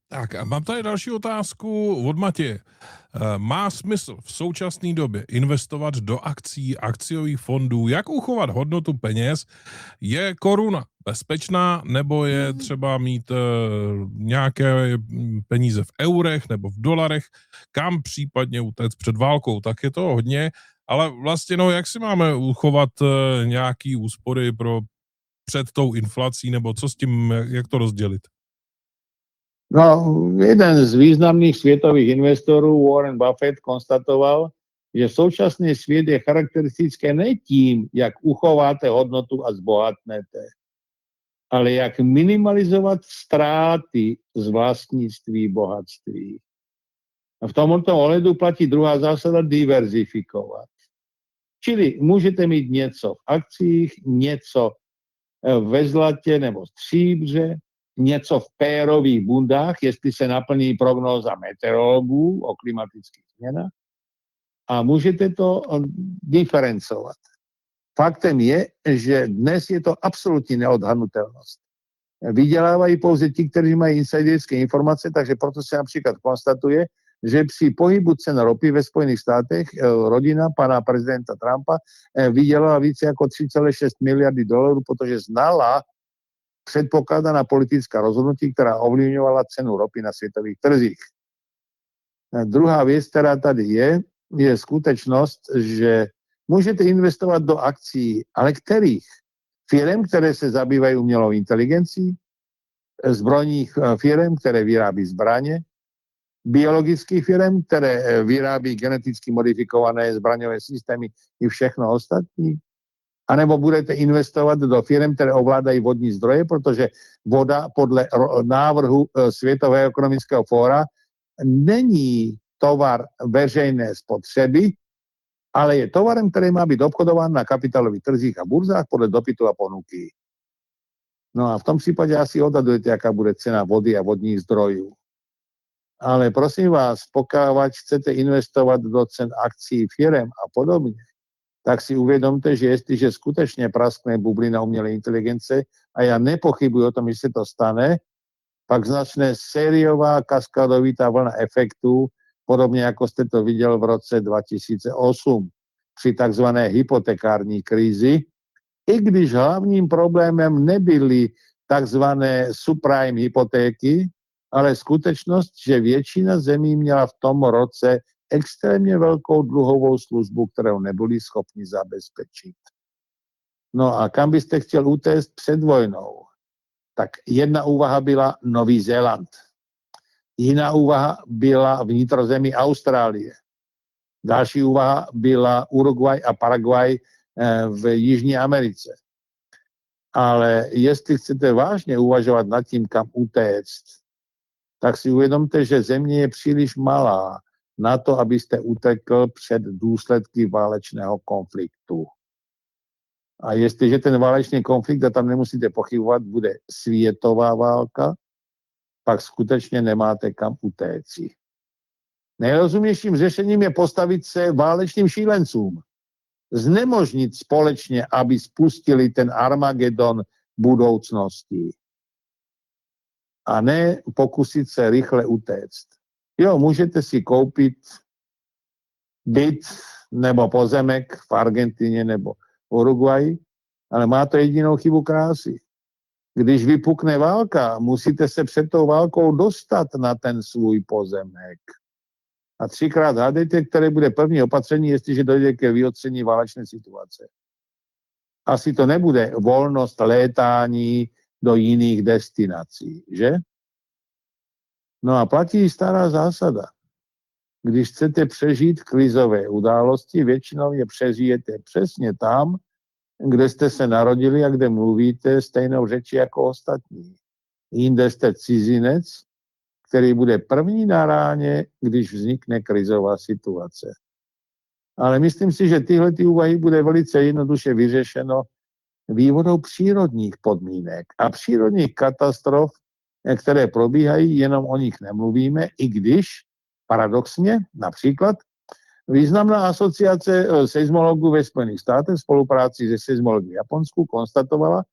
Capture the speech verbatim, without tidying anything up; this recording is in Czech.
Tak a mám tady další otázku od Matěje. Eh, Má smysl v současné době investovat do akcí, akciových fondů? Jak uchovat hodnotu peněz? Je koruna bezpečná, nebo je třeba mít eh, nějaké mm, peníze v eurech nebo v dolarech? Kam případně utéct před válkou? Tak je to hodně, ale vlastně no, jak si máme uchovat eh, nějaký úspory pro před tou inflací, nebo co s tím, jak to rozdělit? No, jeden z významných světových investorů, Warren Buffett, konstatoval, že současný svět je charakteristické ne tím, jak uchováte hodnotu a zbohatnete, ale jak minimalizovat ztráty z vlastnictví bohatství. A v tomto ohledu platí druhá zásada diverzifikovat. Čili můžete mít něco v akcích, něco ve zlatě nebo stříbře, něco v pérových bundách, jestli se naplní prognóza meteorologů o klimatických změnách, a můžete to diferencovat. Faktem je, že dnes je to absolutní neodhadnutelnost. Vydělávají pouze ti, kteří mají insiderské informace, takže proto se například konstatuje, že při pohybu cen ropy ve Spojených státech rodina pana prezidenta Trumpa vydělala více jako tři celé šest miliardy dolarů, protože znala předpokladaná politická rozhodnutí, která ovlivňovala cenu ropy na světových trzích. Druhá věc, která tady je, je skutečnost, že můžete investovat do akcí, ale kterých? Firem, které se zabývají umělou inteligencí, zbrojních firem, které vyrábí zbraně, biologických firm, které vyrábí geneticky modifikované zbraňové systémy i všechno ostatní. A nebo budete investovat do firm, které ovládají vodní zdroje, protože voda podle návrhu Světového ekonomického fóra není tovar veřejné spotřeby, ale je tovarem, který má být obchodován na kapitálových trzích a burzách podle dopytu a ponuky. No a v tom případě asi odhadujete, jaká bude cena vody a vodních zdrojů. Ale prosím vás, pokud chcete investovat do cen akcií firem a podobně, tak si uvědomte, že jestliže skutečně praskne bublina umělé inteligence, a já nepochybuji o tom, že se to stane, pak začne sériová kaskadovitá vlna efektů, podobně jako jste to viděl v roce dva tisíce osm při takzvané hypotekární krizi, i když hlavním problémem nebyly takzvané subprime hypotéky, ale skutečnost, že většina zemí měla v tom roce extrémně velkou dluhovou službu, kterou nebyli schopni zabezpečit. No a kam byste chtěl utéct před vojnou? Tak jedna úvaha byla Nový Zéland. Jiná úvaha byla vnitrozemí Austrálie. Další úvaha byla Uruguay a Paraguay v Jižní Americe. Ale jestli chcete vážně uvažovat nad tím, kam utéct, tak si uvědomte, že země je příliš malá na to, abyste utekl před důsledky válečného konfliktu. A jestliže ten válečný konflikt, a tam nemusíte pochybovat, bude světová válka, pak skutečně nemáte kam utéct. Nejrozumnějším řešením je postavit se válečným šílencům. Znemožnit společně, aby spustili ten Armagedon budoucnosti. A ne pokusit se rychle utéct. Jo, můžete si koupit byt nebo pozemek v Argentině nebo Uruguayi, ale má to jedinou chybu krásy. Když vypukne válka, musíte se před tou válkou dostat na ten svůj pozemek. A třikrát hádejte, které bude první opatření, jestliže dojde ke vyotření válečné situace. Asi to nebude volnost létání do jiných destinací, že? No a platí stará zásada. Když chcete přežít krizové události, většinou je přežijete přesně tam, kde jste se narodili a kde mluvíte stejnou řeči jako ostatní. Jinde jste cizinec, který bude první na ráně, když vznikne krizová situace. Ale myslím si, že tyhle ty úvahy bude velice jednoduše vyřešeno vývodou přírodních podmínek a přírodních katastrof, které probíhají, jenom o nich nemluvíme, i když paradoxně například významná asociace seismologů ve Spojených státech v spolupráci se seismology v Japonsku konstatovala,